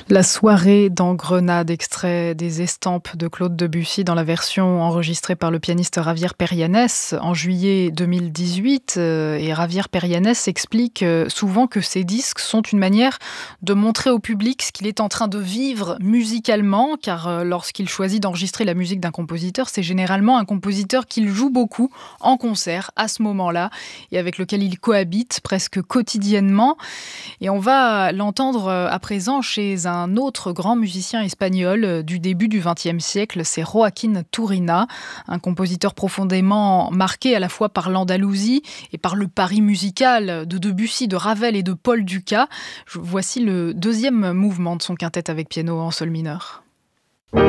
La soirée dans Grenade, extrait des Estampes de Claude Debussy dans la version enregistrée par le pianiste Javier Perianes en juillet 2018. Et Javier Perianes explique souvent que ces disques sont une manière de montrer au public ce qu'il est en train de vivre musicalement, car lorsqu'il choisit d'enregistrer la musique d'un compositeur, c'est généralement un compositeur qu'il joue beaucoup en concert à ce moment-là et avec lequel il cohabite presque quotidiennement. Et on va l'entendre à présent chez un autre grand musicien espagnol du début du XXe siècle, c'est Joaquín Turina, un compositeur profondément marqué à la fois par l'Andalousie et par le Paris musical de Debussy, de Ravel et de Paul Dukas. Voici le deuxième mouvement de son quintette avec piano en sol mineur.